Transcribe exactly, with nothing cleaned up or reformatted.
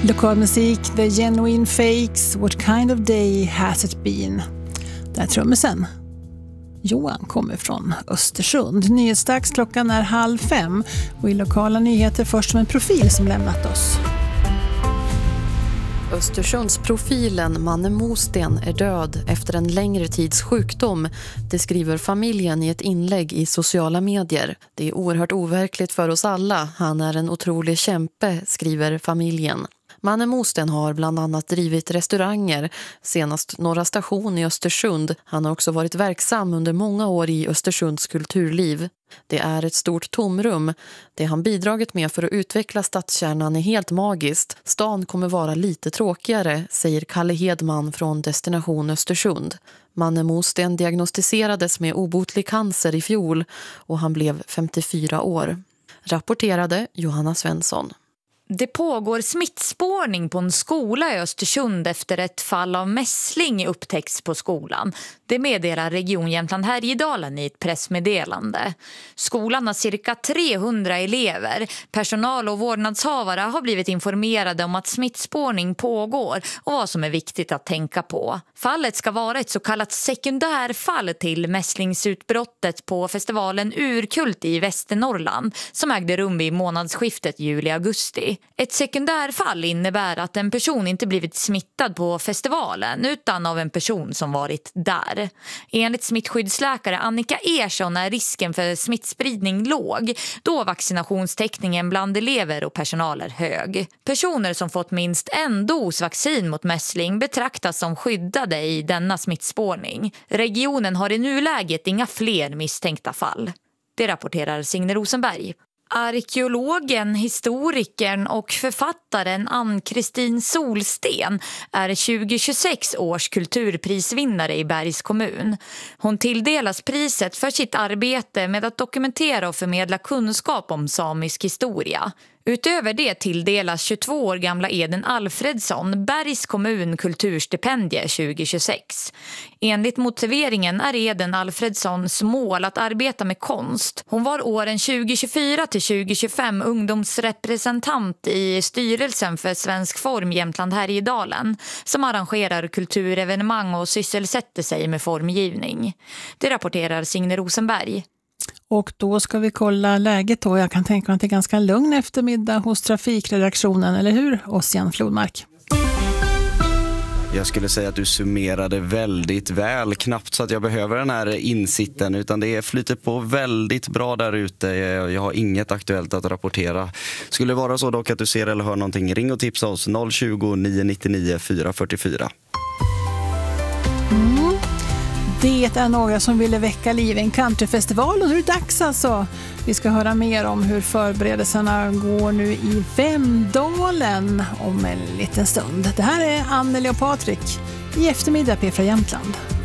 Lokal musik, The Genuine Fakes, What Kind of Day Has It Been? Där trummisen Johan kommer från Östersund. Nyhetsdags, klockan är halv fem och i lokala nyheter först som en profil som lämnat oss. Östersundsprofilen Manne Mosten är död efter en längre tids sjukdom. Det skriver familjen i ett inlägg i sociala medier. Det är oerhört overkligt för oss alla. Han är en otrolig kämpe, skriver familjen. Manne Mosten har bland annat drivit restauranger, senast Norra Station i Östersund. Han har också varit verksam under många år i Östersunds kulturliv. Det är ett stort tomrum. Det han bidragit med för att utveckla stadskärnan är helt magiskt. Stan kommer vara lite tråkigare, säger Kalle Hedman från Destination Östersund. Manne Mosten diagnostiserades med obotlig cancer i fjol och han blev femtiofyra år. Rapporterade Johanna Svensson. Det pågår smittspårning på en skola i Östersund efter ett fall av mässling upptäcks på skolan. Det meddelar Region Jämtland Härjedalen i ett pressmeddelande. Skolan har cirka trehundra elever. Personal och vårdnadshavare har blivit informerade om att smittspårning pågår och vad som är viktigt att tänka på. Fallet ska vara ett så kallat sekundärfall till mässlingsutbrottet på festivalen Urkult i Västernorrland som ägde rum i månadsskiftet juli-augusti. Ett sekundärfall innebär att en person inte blivit smittad på festivalen utan av en person som varit där. Enligt smittskyddsläkare Annika Ersson är risken för smittspridning låg då vaccinationstäckningen bland elever och personal är hög. Personer som fått minst en dos vaccin mot mässling betraktas som skyddade i denna smittspårning. Regionen har i nuläget inga fler misstänkta fall. Det rapporterar Signe Rosenberg. Arkeologen, historikern och författaren Ann-Kristin Solsten är tjugohundratjugosex års kulturprisvinnare i Bergs kommun. Hon tilldelas priset för sitt arbete med att dokumentera och förmedla kunskap om samisk historia. Utöver det tilldelas tjugotvå år gamla Eden Alfredsson Bergs kommun kulturstipendie tjugohundratjugosex. Enligt motiveringen är Eden Alfredssons mål att arbeta med konst. Hon var åren tjugohundratjugofyra till tjugohundratjugofem ungdomsrepresentant i styrelsen för Svensk Form Jämtland Härjedalen som arrangerar kulturevenemang och sysselsätter sig med formgivning. Det rapporterar Signe Rosenberg. Och då ska vi kolla läget då. Jag kan tänka mig att det är ganska lugn eftermiddag hos trafikredaktionen, eller hur? Ossian Flodmark. Jag skulle säga att du summerade väldigt väl, knappt så att jag behöver den här insitten, utan det flyter på väldigt bra där ute. Jag har inget aktuellt att rapportera. Skulle det vara så dock att du ser eller hör någonting, ring och tipsa oss noll tjugo, nio nittionio, fyra fyrtiofyra. Mm. Det är några som ville väcka liv i en countryfestival och nu är det dags alltså. Vi ska höra mer om hur förberedelserna går nu i Vemdalen om en liten stund. Det här är Anneli och Patrik i eftermiddag på P fyra Jämtland.